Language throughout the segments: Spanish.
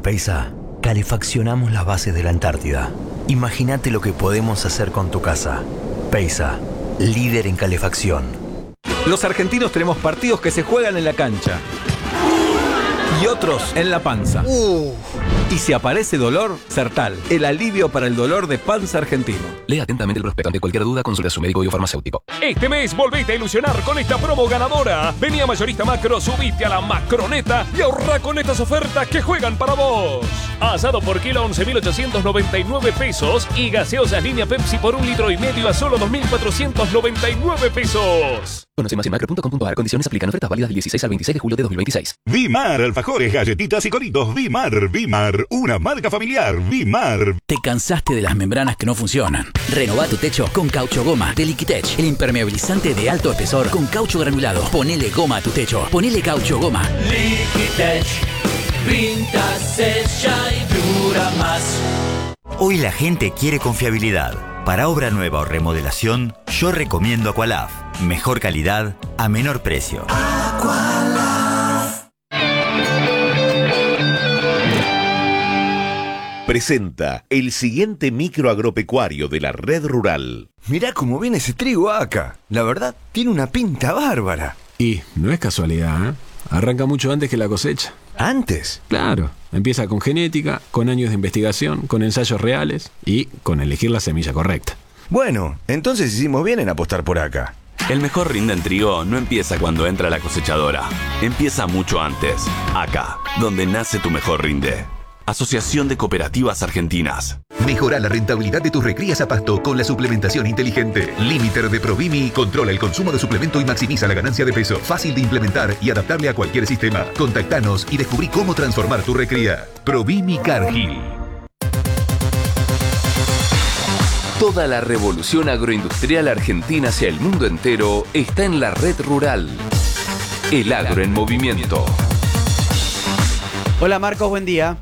Peisa, calefaccionamos las bases de la Antártida. Imagínate lo que podemos hacer con tu casa. Peisa, líder en calefacción. Los argentinos tenemos partidos que se juegan en la cancha y otros en la panza. Y si aparece dolor, Sertal, el alivio para el dolor de panza argentino. Lea atentamente el prospecto. Ante cualquier duda, consulte a su médico o farmacéutico. Este mes volvete a ilusionar con esta promo ganadora. Vení a Mayorista Macro, subite a la Macroneta y ahorra con estas ofertas que juegan para vos. Asado por kilo a 11.899 pesos y gaseosas línea Pepsi por 1,5 litros a solo 2.499 pesos. Conoce más en macro.com.ar. Condiciones aplican. Ofertas válidas del 16 al 26 de julio de 2026. Vimar, alfajores, galletitas y coritos. Vimar, una marca familiar. Vimar. ¿Te cansaste de las membranas que no funcionan? Renová tu techo con Caucho Goma de Liquitech, el impermeabilizante de alto espesor con caucho granulado. Ponele goma a tu techo. Ponele Caucho Goma. Liquitech, pinta, sella y dura más. Hoy la gente quiere confiabilidad. Para obra nueva o remodelación, yo recomiendo Aqualaf. Mejor calidad a menor precio. Presenta el siguiente micro agropecuario de la red rural. Mirá cómo viene ese trigo acá. La verdad, tiene una pinta bárbara. Y no es casualidad, ¿eh? Arranca mucho antes que la cosecha. ¿Antes? Claro. Empieza con genética, con años de investigación, con ensayos reales y con elegir la semilla correcta. Bueno, entonces hicimos bien en apostar por acá. El mejor rinde en trigo no empieza cuando entra la cosechadora. Empieza mucho antes. Acá, donde nace tu mejor rinde. Asociación de Cooperativas Argentinas. Mejora la rentabilidad de tus recrías a pasto con la suplementación inteligente. Limiter de Provimi controla el consumo de suplemento y maximiza la ganancia de peso. Fácil de implementar y adaptable a cualquier sistema. Contactanos y descubrí cómo transformar tu recría. Provimi Cargill. Toda la revolución agroindustrial argentina hacia el mundo entero está en la red rural. El agro en movimiento. Hola Marcos, buen día.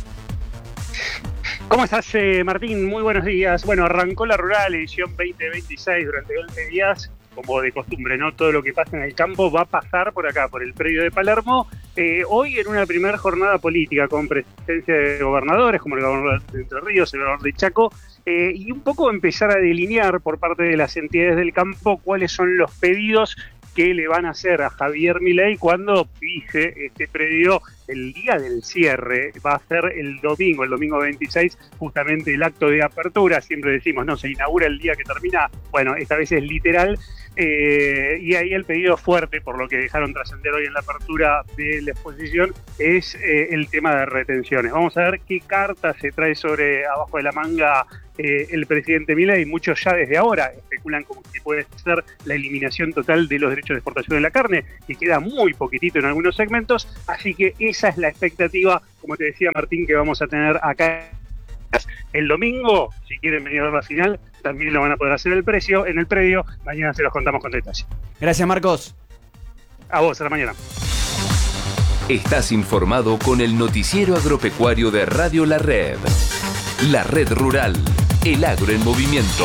¿Cómo estás, Martín? Muy buenos días. Bueno, arrancó la Rural edición 2026 durante 11 días, como de costumbre, ¿no? Todo lo que pasa en el campo va a pasar por acá, por el predio de Palermo. Hoy en una primera jornada política con presencia de gobernadores, como el gobernador de Entre Ríos, el gobernador de Chaco, y un poco empezar a delinear por parte de las entidades del campo cuáles son los pedidos que le van a hacer a Javier Milei cuando pise este predio el día del cierre. Va a ser el domingo 26, justamente el acto de apertura. Siempre decimos, no, se inaugura el día que termina. Bueno, esta vez es literal. Y ahí el pedido fuerte, por lo que dejaron trascender hoy en la apertura de la exposición, es el tema de retenciones. Vamos a ver qué carta se trae abajo de la manga el presidente Milei. Muchos ya desde ahora especulan como que puede ser la eliminación total de los derechos de exportación de la carne, que queda muy poquitito en algunos segmentos, así que esa es la expectativa, como te decía Martín, que vamos a tener acá el domingo. Si quieren venir a ver la final, también lo van a poder hacer en el predio. Mañana se los contamos con detalle. Gracias, Marcos. A vos, a la mañana. Estás informado con el noticiero agropecuario de Radio La Red. La Red Rural. El agro en movimiento.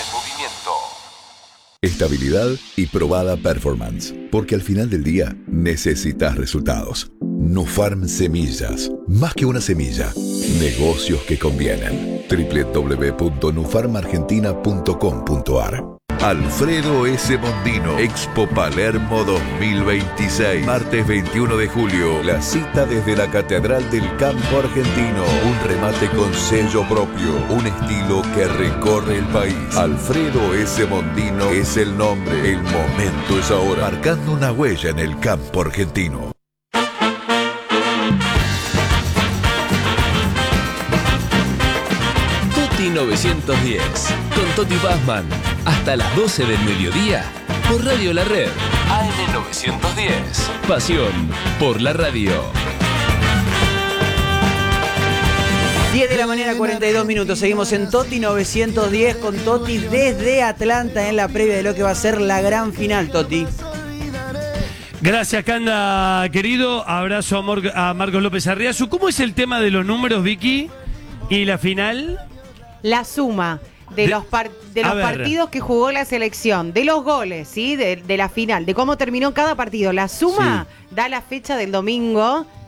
Estabilidad y probada performance. Porque al final del día necesitas resultados. Nufarm Semillas. Más que una semilla. Negocios que convienen. www.nufarmargentina.com.ar. Alfredo S. Mondino, Expo Palermo 2026. Martes 21 de julio. La cita desde la Catedral del Campo Argentino. Un remate con sello propio. Un estilo que recorre el país. Alfredo S. Mondino es el nombre. El momento es ahora. Marcando una huella en el campo argentino. Toti 910. Con Toti Pazman. Hasta las 12 del mediodía. Por Radio La Red. AM 910. Pasión por la radio. 10 de la mañana, 42 minutos. Seguimos en Toti 910 con Toti desde Atlanta en la previa de lo que va a ser la gran final, Toti. Gracias, Canda, querido. Abrazo a Marcos López Arriazu. ¿Cómo es el tema de los números, Vicky? ¿Y la final? La suma de los partidos que jugó la selección, de los goles, ¿sí? De la final, de cómo terminó cada partido. La suma da la fecha del domingo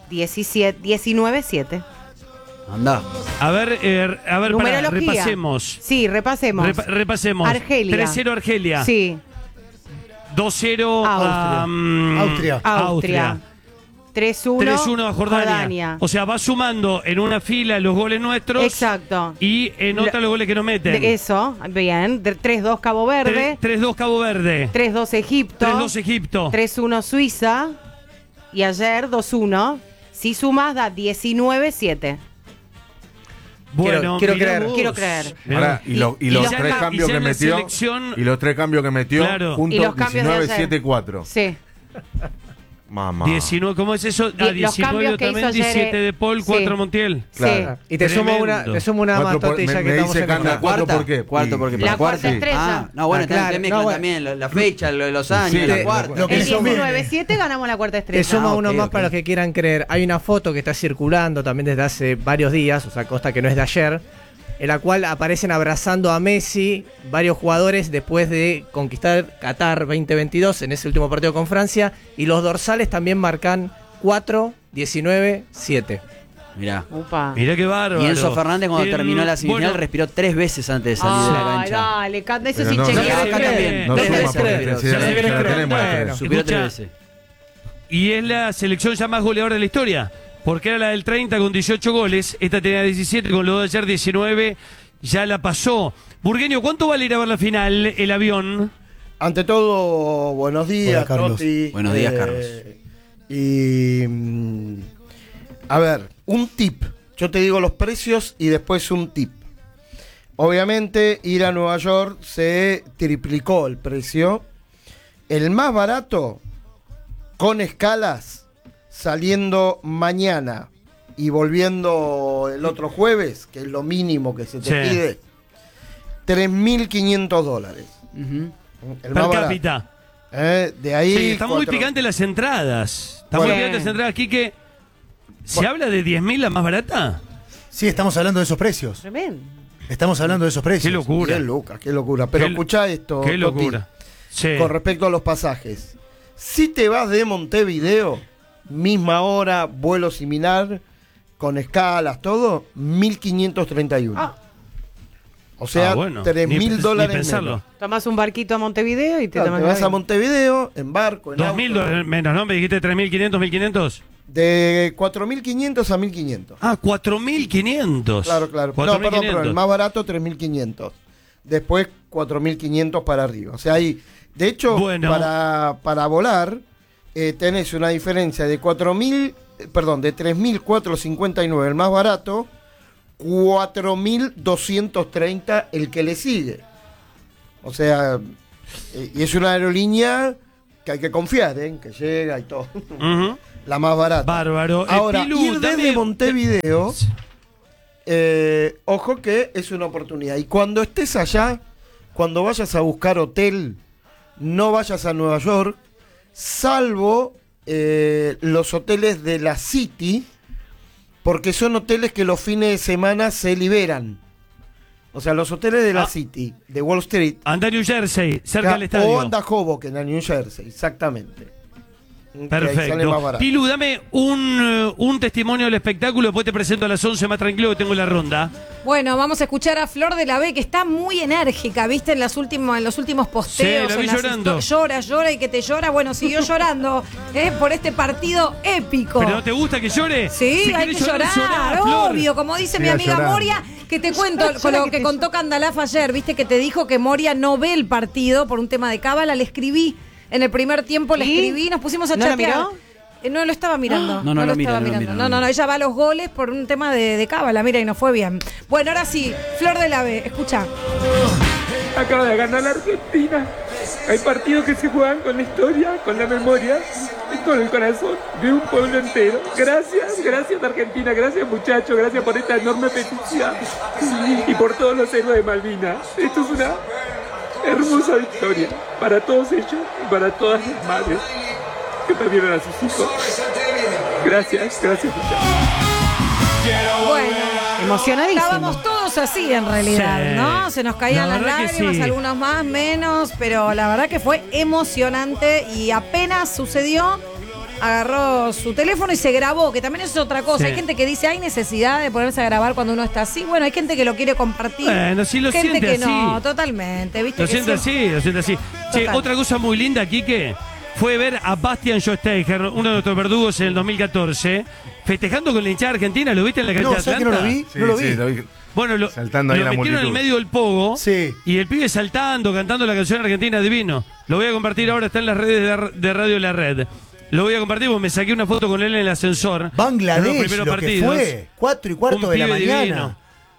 19-7. Anda. A ver, pará, Numerología. repasemos. Sí, repasemos. Repasemos. Argelia. 3-0 Argelia. Sí. 2-0 Austria. 3-1 a Jordania. O sea, va sumando en una fila los goles nuestros. Exacto. Y en otra los goles que nos meten. Eso, bien. 3-2 Cabo Verde. 3-2 Cabo Verde. 3-2 Egipto. 3-2 Egipto. 3-1 Suiza. Y ayer 2-1. Si sumas da 19-7. Bueno, quiero creer. Quiero creer. Ahora, y los tres cambios que metió. Y los tres cambios que metió, Claro. juntos, Y los cambios de 19, ayer. 7, 4. Sí. Mamá. 19, ¿cómo es eso? Los cambios 19 que también, hizo ayer, 17 de Paul, 4 sí. Montiel. Claro. Y te sumo una más, Toti, ya que estamos dice en Canda, la ¿cuatro por qué? Cuarto, porque La cuarta estrella. Ah, no, bueno, claro, te mezclan no, bueno. también la fecha, los años, Sí, la cuarta. lo que El hizo 19-7 ganamos la cuarta estrella. Te suma uno ok, más ok. para los que quieran creer. Hay una foto que está circulando también desde hace varios días, o sea, consta que no es de ayer, en la cual aparecen abrazando a Messi varios jugadores después de conquistar Qatar 2022 en ese último partido con Francia, y los dorsales también marcan 4, 19, 7. Mirá. Upa. Mirá qué bárbaro. Y Enzo Fernández cuando terminó la semifinal bueno, respiró 3 veces antes de salir de la Ay, cancha. dale, Canda, eso Pero sí no, chequeado. acá también. No Tres suma veces, porque pero si la tenemos de tres. Superó 3 Escucha. veces. Y es la selección ya más goleadora de la historia. Porque era la del 30 con 18 goles. Esta tenía 17 con los de ayer 19. Ya la pasó. Burgueño, ¿cuánto vale ir a ver la final, el avión? Ante todo, buenos días, Hola, Carlos. Toti. Buenos días, Carlos. A ver, un tip. Yo te digo los precios y después un tip. Obviamente, ir a Nueva York se triplicó el precio. El más barato, con escalas, saliendo mañana y volviendo el otro jueves, que es lo mínimo que se te Sí. pide, $3.500. El Per más barato. cápita. De ahí. Sí, están muy 4. picantes las entradas. Están Bueno. muy picantes las entradas. Quique, ¿se habla de 10.000 la más barata? Sí, estamos hablando de esos precios. Tremendo. Estamos hablando de esos precios. Qué locura. Qué locura. Pero escuchá esto, Qué Toti, locura. Sí. con respecto a los pasajes. Si te vas de Montevideo, misma hora, vuelo similar, con escalas, todo, 1.531. O sea, bueno, $3.000 ni pensarlo. menos. Tomás un barquito a Montevideo y te Claro, tomas te vas el a avión. Montevideo, en barco, en $2.000 auto, menos, ¿no? Me dijiste 3.500, 1.500. de 4.500 a 1.500. Ah, 4.500. Claro. No, perdón, el más barato 3.500. Después 4.500 para arriba. O sea, ahí, de hecho, Bueno. para volar, tenés una diferencia de 3.459 el más barato, 4.230 el que le sigue. O sea, y es una aerolínea que hay que confiar, que llega y todo. Ujú. La más barata. Bárbaro. Ahora, Pilu, ir desde dame- Montevideo, ojo que es una oportunidad. Y cuando estés allá, cuando vayas a buscar hotel, no vayas a Nueva York, salvo los hoteles de la City, porque son hoteles que los fines de semana se liberan. O sea, los hoteles de la City, de Wall Street. Anda a New Jersey, cerca del O estadio. anda Hoboken, en New Jersey, exactamente. Que ahí sale Perfecto. más barato. Pilu, dame un testimonio del espectáculo, después te presento a las 11 más tranquilo que tengo la ronda. Bueno, vamos a escuchar a Flor de la B, que está muy enérgica, ¿viste? En los últimos posteos. Sí, la vi en las llorando. Llora y que te llora. Bueno, siguió llorando por este partido épico. ¿Pero no te gusta que llore? Sí, Si hay querés que llorar, Flor. obvio. Como dice mi Siga amiga llorando. Moria, que te cuento con lo que contó Candalaf ayer, ¿viste? Que te dijo que Moria no ve el partido por un tema de cábala. Le escribí en el primer tiempo, le escribí, nos pusimos a ¿No la chatear. miró? No lo estaba mirando. No, no lo lo mira, estaba no lo mirando. mira, No, ella va a los goles por un tema de cábala, mira, y no fue bien. Bueno, ahora sí, Flor de la B, escucha. Acaba de ganar la Argentina. Hay partidos que se juegan con la historia, con la memoria y con el corazón de un pueblo entero. Gracias Argentina, gracias muchachos, gracias por esta enorme felicidad y por todos los héroes de Malvinas. Esto es una hermosa victoria para todos ellos y para todas las madres que perdieron a sus hijos. Gracias muchachos. Bueno, Emocionadísimo. estábamos todos así en realidad, Sí. ¿no? Se nos caían La las verdad que lágrimas, sí. algunos más, menos, pero la verdad que fue emocionante y apenas sucedió, agarró su teléfono y se grabó, que también es otra cosa. Sí. Hay gente que dice, hay necesidad de ponerse a grabar cuando uno está así. Bueno, hay gente que lo quiere compartir. Bueno, sí lo gente siente que así. no, totalmente. ¿Viste? Lo que siente siempre- así, lo siente así. Che, Total. otra cosa muy linda, Quique, fue ver a Bastian Schweinsteiger, uno de nuestros verdugos en el 2014, festejando con la hinchada argentina. ¿Lo viste en la cancha de ¿sabes que Atlanta? no lo vi? Sí, no lo vi. sí, lo vi. Bueno, lo Saltando ahí en la metieron en el multitud. medio del pogo Sí. y el pibe saltando, cantando la canción argentina divino. Lo voy a compartir ahora, está en las redes de Radio La Red. Lo voy a compartir porque me saqué una foto con él en el ascensor. En los Bangladesh, primeros lo que partidos. fue. 4:15 de la pibe mañana. divino.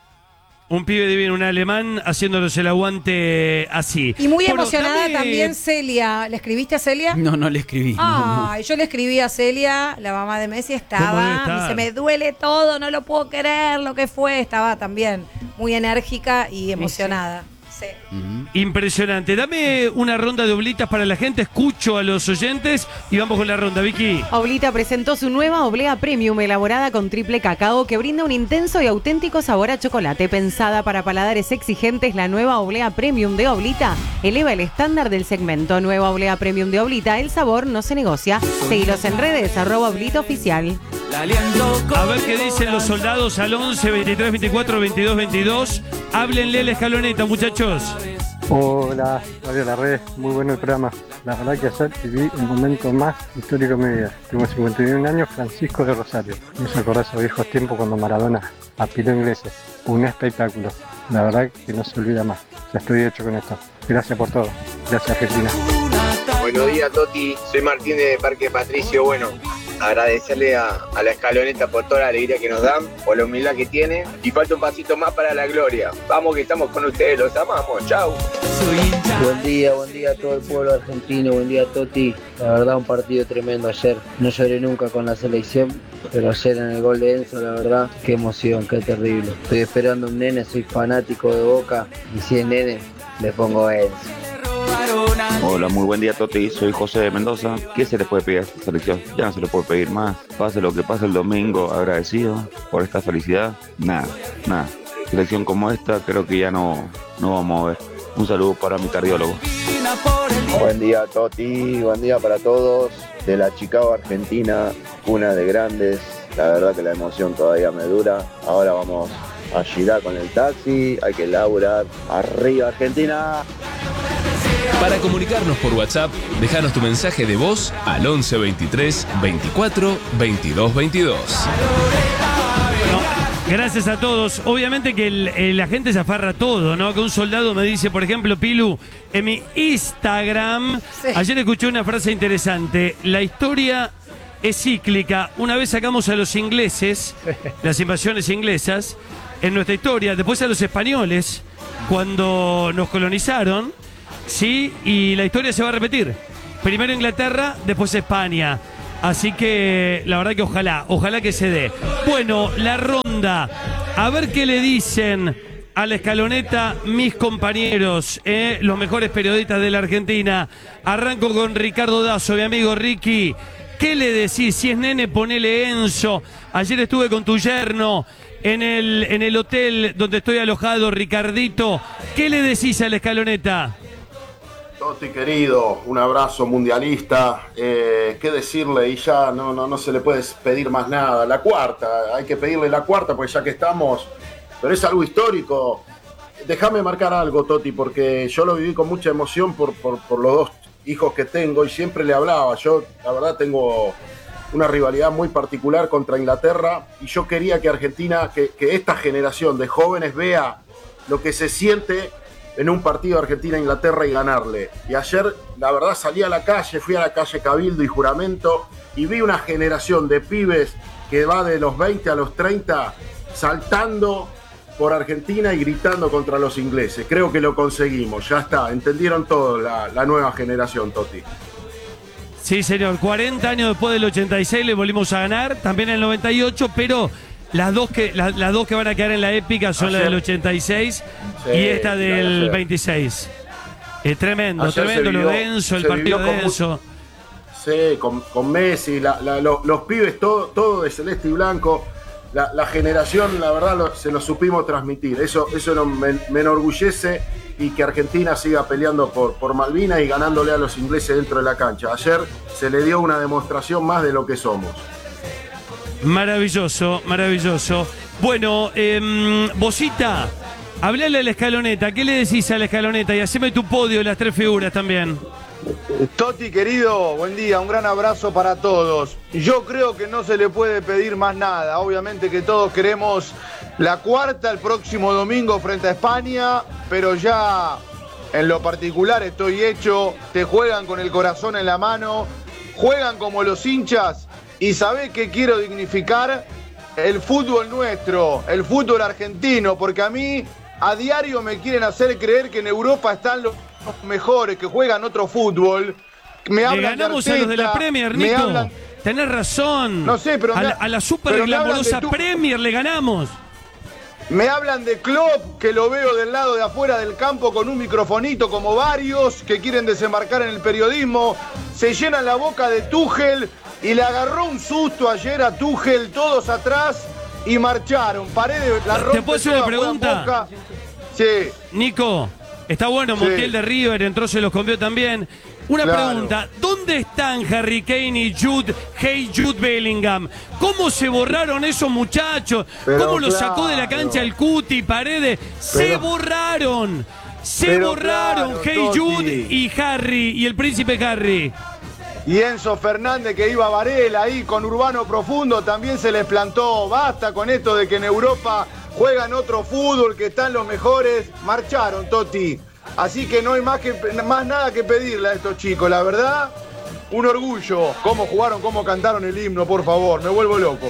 Un pibe divino, un alemán, haciéndonos el aguante así. Y muy Bueno, emocionada dame- también Celia. ¿Le escribiste a Celia? No, no le escribí. Ay, yo le escribí a Celia, la mamá de Messi, ¿Cómo debe estaba, estar? me dice, me duele todo, no lo puedo creer, lo que fue. Estaba también muy enérgica y emocionada. Sí. Impresionante. Dame una ronda de oblitas para la gente. Escucho a los oyentes y vamos con la ronda, Vicky. Oblita presentó su nueva oblea premium elaborada con triple cacao que brinda un intenso y auténtico sabor a chocolate. Pensada para paladares exigentes, la nueva oblea premium de Oblita eleva el estándar del segmento. Nueva oblea premium de Oblita, el sabor no se negocia. Seguilos en redes, @Oblita Oficial. A ver qué dicen los soldados al 11 23 24 22 22. Háblenle a la escaloneta, muchachos. Hola, Radio La Red, muy bueno el programa. La verdad que ayer viví el momento más histórico de mi vida. Tengo 51 años, Francisco de Rosario. Me hizo acordar esos viejos tiempos cuando Maradona apiló ingleses. Un espectáculo. La verdad que no se olvida más. Ya estoy hecho con esto. Gracias por todo. Gracias, Argentina. Buenos días, Toti. Soy Martín de Parque Patricio. Bueno, agradecerle a la escaloneta por toda la alegría que nos dan, por la humildad que tiene. Y falta un pasito más para la gloria. Vamos que estamos con ustedes, los amamos. Chau. Buen día a todo el pueblo argentino, buen día Toti. La verdad un partido tremendo ayer. No lloré nunca con la selección, pero ayer en el gol de Enzo, la verdad, qué emoción, qué terrible. Estoy esperando un nene, soy fanático de Boca y si es nene, le pongo Enzo. Hola, muy buen día, Toti. Soy José de Mendoza. ¿Qué se le puede pedir a esta selección? Ya no se le puede pedir más. Pase lo que pase el domingo, agradecido por esta felicidad. Nada. Selección como esta creo que ya no vamos a ver. Un saludo para mi cardiólogo. Buen día, Toti. Buen día para todos. De la Chicago, Argentina, una de grandes. La verdad que la emoción todavía me dura. Ahora vamos a girar con el taxi. Hay que laburar. Arriba, Argentina. Para comunicarnos por WhatsApp, déjanos tu mensaje de voz al 11 23 24 22 22. Gracias a todos. Obviamente que la gente se afarra todo, ¿no? Que un soldado me dice, por ejemplo, Pilu, en mi Instagram, ayer escuché una frase interesante. La historia es cíclica. Una vez sacamos a los ingleses, las invasiones inglesas, en nuestra historia, después a los españoles, cuando nos colonizaron, ¿sí? Y la historia se va a repetir. Primero Inglaterra, después España. Así que la verdad que ojalá que se dé. Bueno, la ronda. A ver qué le dicen a la escaloneta mis compañeros, los mejores periodistas de la Argentina. Arranco con Ricardo Dazo, mi amigo Ricky. ¿Qué le decís? Si es nene, ponele Enzo. Ayer estuve con tu yerno en el hotel donde estoy alojado, Ricardito. ¿Qué le decís a la escaloneta? Toti querido, un abrazo mundialista, qué decirle, y ya no se le puede pedir más nada. La cuarta, hay que pedirle la cuarta porque ya que estamos, pero es algo histórico. Déjame marcar algo, Toti, porque yo lo viví con mucha emoción por los dos hijos que tengo y siempre le hablaba. Yo la verdad tengo una rivalidad muy particular contra Inglaterra y yo quería que Argentina, que esta generación de jóvenes vea lo que se siente en un partido Argentina-Inglaterra y ganarle. Y ayer, la verdad, salí a la calle, fui a la calle Cabildo y Juramento y vi una generación de pibes que va de los 20 a los 30 saltando por Argentina y gritando contra los ingleses. Creo que lo conseguimos, ya está, entendieron todo la nueva generación, Toti. Sí, señor, 40 años después del 86 le volvimos a ganar, también en el 98, pero las dos que van a quedar en la épica son la del 86 y esta del 26. Es tremendo, tremendo lo de Enzo, el partido de Enzo. Sí, con Messi, los pibes, todo de celeste y blanco. La generación, la verdad, se lo supimos transmitir. Eso me enorgullece y que Argentina siga peleando por Malvinas y ganándole a los ingleses dentro de la cancha. Ayer se le dio una demostración más de lo que somos. Maravilloso, maravilloso. Bueno, Bosita, hablale a la escaloneta. ¿Qué le decís a la escaloneta? Y haceme tu podio de las 3 figuras también. Toti querido, buen día, un gran abrazo para todos. Yo creo que no se le puede pedir más nada. Obviamente que todos queremos la cuarta el próximo domingo frente a España, pero ya en lo particular estoy hecho. Te juegan con el corazón en la mano, juegan como los hinchas. Y ¿sabés qué quiero dignificar? El fútbol nuestro, el fútbol argentino, porque a mí a diario me quieren hacer creer que en Europa están los mejores, que juegan otro fútbol. Me hablan le ganamos de Arteta, a los de la Premier, Nico. Tenés razón. No sé, pero a la super glamorosa Premier le ganamos. Me hablan de Klopp, que lo veo del lado de afuera del campo con un microfonito como varios que quieren desembarcar en el periodismo. Se llenan la boca de Tuchel y le agarró un susto ayer a Tuchel, todos atrás y marcharon. Paredes la rompe. ¿Te puedo hacer una pregunta? Sí. Nico, está bueno, Montiel de River, entró, se los comió también. Una pregunta, ¿dónde están Harry Kane y Jude Bellingham? ¿Cómo se borraron esos muchachos? ¿Cómo los sacó de la cancha el Cuti, Paredes? Se borraron, Jude y Harry, y el príncipe Harry. Y Enzo Fernández, que iba a Varela ahí con Urbano Profundo, también se les plantó. Basta con esto de que en Europa juegan otro fútbol, que están los mejores. Marcharon, Toti. Así que no hay más nada que pedirle a estos chicos. La verdad, un orgullo. Cómo jugaron, cómo cantaron el himno, por favor. Me vuelvo loco.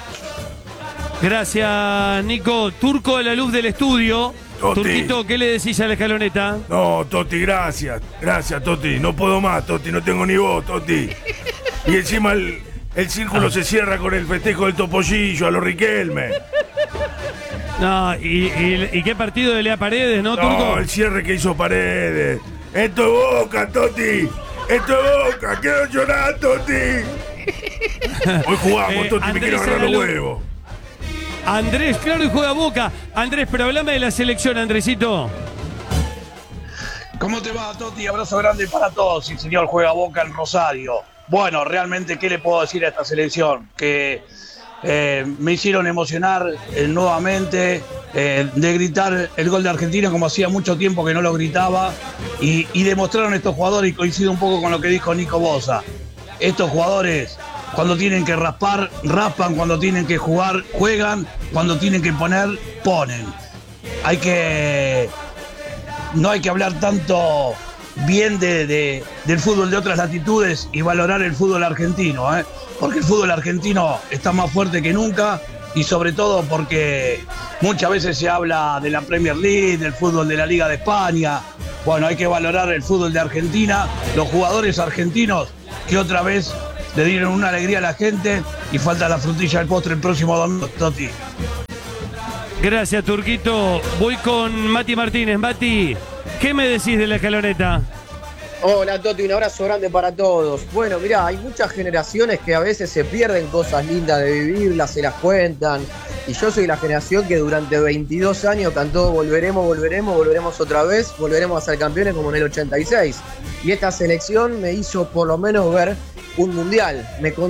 Gracias, Nico. Turco de la luz del estudio. Toti. Turquito, ¿qué le decís a la escaloneta? No, Toti, gracias. Gracias, Toti. No puedo más, Toti. No tengo ni voz, Toti. Y encima el círculo se cierra con el festejo del Topollillo a los Riquelme. No, ¿y qué partido de Lea Paredes, no, Turco? No, el cierre que hizo Paredes. Esto es Boca, Toti. Esto es Boca. Quiero llorar, Toti. Hoy jugamos, Toti. Me quiero agarrar los huevos. Andrés, claro, y juega Boca. Andrés, pero hablame de la selección, Andresito. ¿Cómo te va, Toti? Abrazo grande para todos. Sí, señor, juega Boca en Rosario. Bueno, realmente, ¿qué le puedo decir a esta selección? Que me hicieron emocionar nuevamente, de gritar el gol de Argentina como hacía mucho tiempo que no lo gritaba, y demostraron estos jugadores, y coincido un poco con lo que dijo Nico Bosa. Estos jugadores, cuando tienen que raspar, raspan, cuando tienen que jugar, juegan, cuando tienen que poner, ponen. No hay que hablar tanto bien del fútbol de otras latitudes y valorar el fútbol argentino, porque el fútbol argentino está más fuerte que nunca, y sobre todo porque muchas veces se habla de la Premier League, del fútbol de la Liga de España. Bueno, hay que valorar el fútbol de Argentina, los jugadores argentinos que otra vez le dieron una alegría a la gente, y falta la frutilla del postre el próximo domingo, Toti. Gracias, Turquito. Voy con Mati Martínez. Mati, ¿qué me decís de la escaloneta? Hola, Toti, un abrazo grande para todos. Bueno, mirá, hay muchas generaciones que a veces se pierden cosas lindas de vivirlas, se las cuentan. Y yo soy la generación que durante 22 años cantó volveremos, volveremos, volveremos otra vez, volveremos a ser campeones como en el 86. Y esta selección me hizo por lo menos ver un mundial.